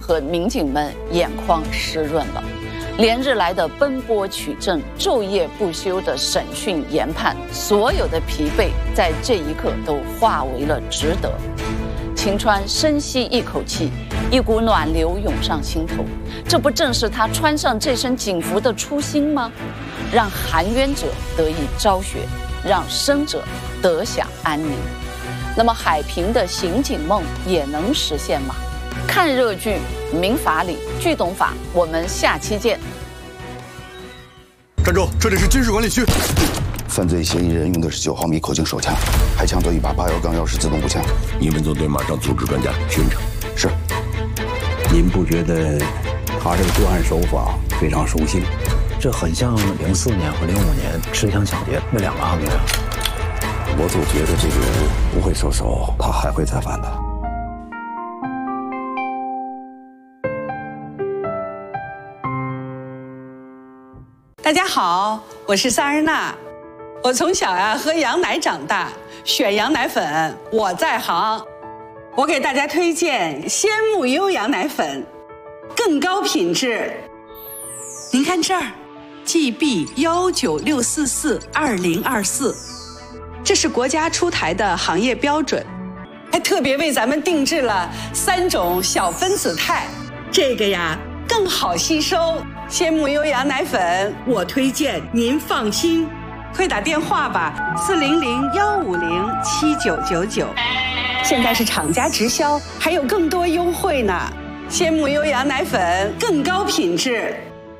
和民警们眼眶湿润了。连日来的奔波取证、昼夜不休的审讯研判，所有的疲惫在这一刻都化为了值得。秦川深吸一口气，一股暖流涌上心头。这不正是他穿上这身警服的初心吗？让含冤者得以昭雪，让生者得享安宁。那么海平的刑警梦也能实现吗？看热剧，明法理，剧懂法，我们下期见。 站住！这里是军事管理区。 犯罪嫌疑人用的是9毫米口径手枪，还抢走一把8幺杠14自动步枪。 你们总队马上组织专家巡查。 是。 您不觉得他这个作案手法非常熟悉？ 这很像04年和05年持枪抢劫那2个案子。 我总觉得这个人不会收手，他还会再犯的。 大家好，我是萨日娜。我从小喝羊奶长大，选羊奶粉我在行。我给大家推荐鲜木优羊奶粉，更高品质。您看这儿 ，GB196442024，这是国家出台的行业标准，还特别为咱们定制了3种小分子肽，这个更好吸收。鲜木优羊奶粉，我推荐，您放心。快打电话吧，400-150-7999。现在是厂家直销，还有更多优惠呢。鲜木优羊奶粉，更高品质。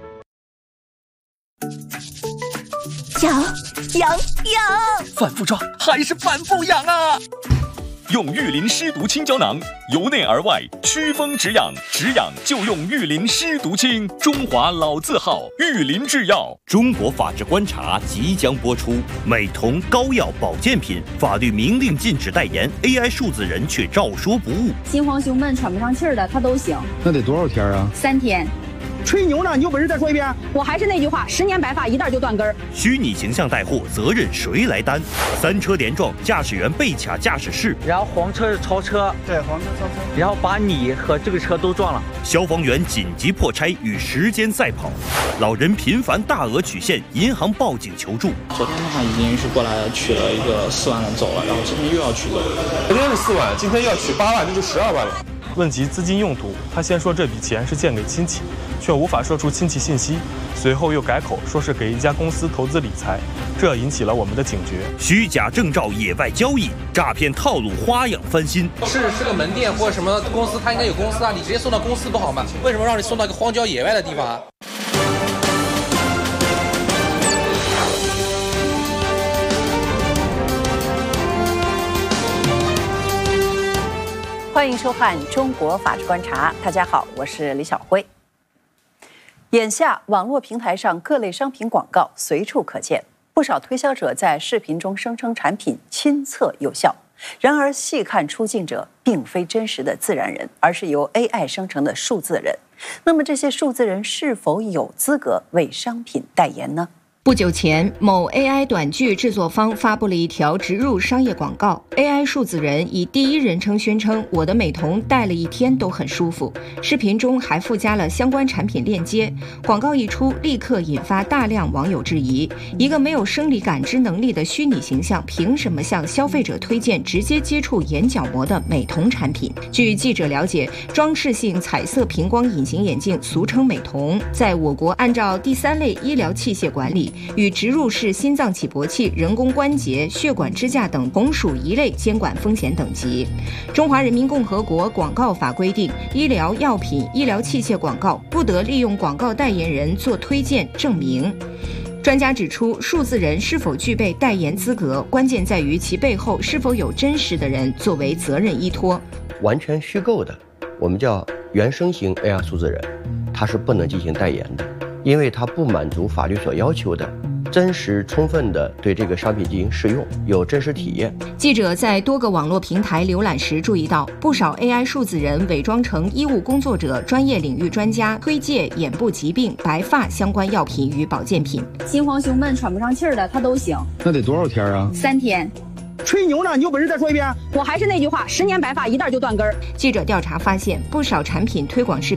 痒！ 反复抓还是反复痒啊！用玉林湿毒清胶囊，由内而外祛风止痒，止痒就用玉林湿毒清，中华老字号玉林制药。 中国法制观察即将播出，美瞳膏药保健品法律明令禁止代言 ，AI 数字人却照说不误。 心慌胸闷喘不上气儿的他都行， 那得多少天啊 ？3天。 吹牛呢？你有本事再说一遍！ 我还是那句话，10年白发一袋就断根儿。 虚拟形象带货，责任谁来担？3车连撞，驾驶员被卡驾驶室， 然后黄车是超车， 对，黄车超车， 然后把你和这个车都撞了。 消防员紧急破拆，与时间赛跑。老人频繁大额取现，银行报警求助。 昨天的话已经是过来取了一个4万的走了，然后今天又要取走。 昨天是4万，今天要取8万，这就12万了。 问及资金用途，他先说这笔钱是借给亲戚，却无法说出亲戚信息，随后又改口说是给一家公司投资理财，这引起了我们的警觉。 虚假证照野外交易，诈骗套路花样翻新。 是个门店或者什么公司，他应该有公司啊，你直接送到公司不好吗？为什么让你送到一个荒郊野外的地方啊？ 欢迎收看《中国法治观察》，大家好，我是李晓辉。眼下，网络平台上各类商品广告随处可见，不少推销者在视频中声称产品亲测有效，然而细看出镜者并非真实的自然人，而是由 AI 生成的数字人。那么，这些数字人是否有资格为商品代言呢？ 不久前，某 AI 短剧制作方发布了一条植入商业广告 ，AI 数字人以第一人称宣称我的美瞳戴了1天都很舒服，视频中还附加了相关产品链接。广告一出，立刻引发大量网友质疑：一个没有生理感知能力的虚拟形象，凭什么向消费者推荐直接接触眼角膜的美瞳产品？据记者了解，装饰性彩色平光隐形眼镜俗称美瞳，在我国按照第3类医疗器械管理，与植入式心脏起搏器、人工关节、血管支架等同属一类监管风险等级。中华人民共和国广告法规定，医疗药品、医疗器械广告不得利用广告代言人做推荐证明。专家指出，数字人是否具备代言资格，关键在于其背后是否有真实的人作为责任依托。 完全虚构的，我们叫原生型 AR 数字人，它是不能进行代言的，因为它不满足法律所要求的真实充分的对这个商品进行试用，有真实体验。 记者在多个网络平台浏览时注意到，不少 AI 数字人伪装成医务工作者、专业领域专家，推介眼部疾病、白发相关药品与保健品。 心慌胸闷喘不上气儿的他都行， 那得多少天啊 ？3天。 吹牛呢？你有本事再说一遍！ 我还是那句话，10年白发一袋就断根儿。 记者调查发现，不少产品推广视频